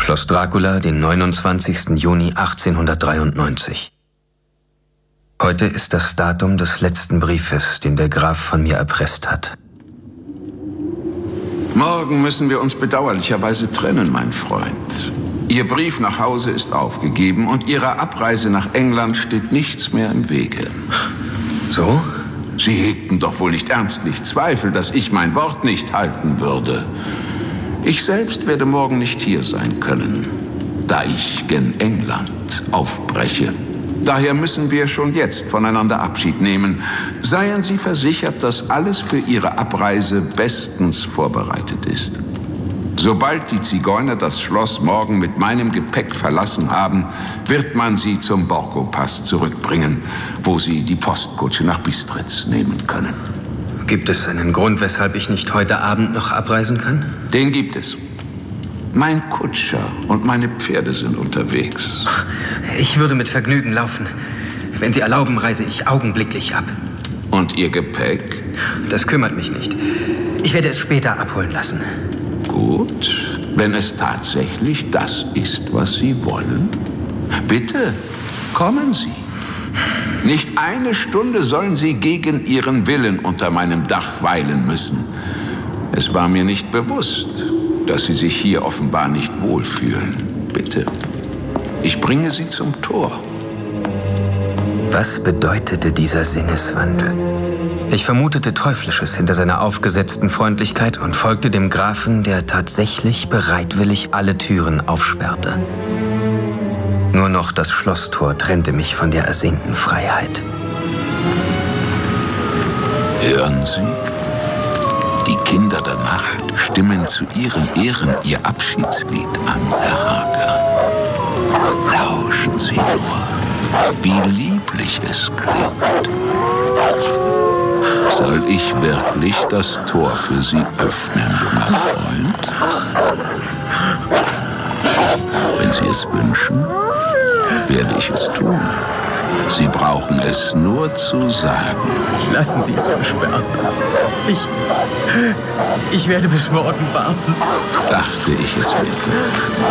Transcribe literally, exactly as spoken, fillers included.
Schloss Dracula, den neunundzwanzigsten Juni achtzehnhundertdreiundneunzig. Heute ist das Datum des letzten Briefes, den der Graf von mir erpresst hat. Morgen müssen wir uns bedauerlicherweise trennen, mein Freund. Ihr Brief nach Hause ist aufgegeben und Ihrer Abreise nach England steht nichts mehr im Wege. So? Sie hegten doch wohl nicht ernstlich Zweifel, dass ich mein Wort nicht halten würde. Ich selbst werde morgen nicht hier sein können, da ich gen England aufbreche. Daher müssen wir schon jetzt voneinander Abschied nehmen. Seien Sie versichert, dass alles für Ihre Abreise bestens vorbereitet ist. Sobald die Zigeuner das Schloss morgen mit meinem Gepäck verlassen haben, wird man sie zum Borgo-Pass zurückbringen, wo sie die Postkutsche nach Bistritz nehmen können. Gibt es einen Grund, weshalb ich nicht heute Abend noch abreisen kann? Den gibt es. Mein Kutscher und meine Pferde sind unterwegs. Ich würde mit Vergnügen laufen. Wenn Sie erlauben, reise ich augenblicklich ab. Und Ihr Gepäck? Das kümmert mich nicht. Ich werde es später abholen lassen. Gut, wenn es tatsächlich das ist, was Sie wollen. Bitte, kommen Sie. Nicht eine Stunde sollen Sie gegen Ihren Willen unter meinem Dach weilen müssen. Es war mir nicht bewusst, dass Sie sich hier offenbar nicht wohlfühlen. Bitte, ich bringe Sie zum Tor. Was bedeutete dieser Sinneswandel? Ich vermutete Teuflisches hinter seiner aufgesetzten Freundlichkeit und folgte dem Grafen, der tatsächlich bereitwillig alle Türen aufsperrte. Nur noch das Schlosstor trennte mich von der ersehnten Freiheit. Hören Sie? Die Kinder der Nacht stimmen zu Ihren Ehren Ihr Abschiedslied an, Herr Hager. Lauschen Sie nur, wie lieblich es klingt. Soll ich wirklich das Tor für Sie öffnen, junger Freund? Wenn Sie es wünschen, werde ich es tun. Sie brauchen es nur zu sagen. Lassen Sie es versperren. Ich... Ich werde bis morgen warten. Dachte ich es bitte.